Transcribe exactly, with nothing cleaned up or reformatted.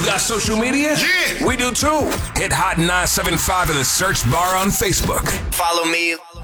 got social media? Yeah. We do too. Hit Hot nine seven five in the search bar on Facebook. Follow me